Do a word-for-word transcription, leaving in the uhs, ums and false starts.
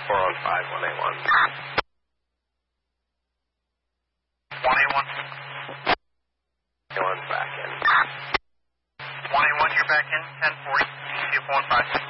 four one five, one eight one. one eight one. one back in. one eight one, you're back in, ten forty, C F one five.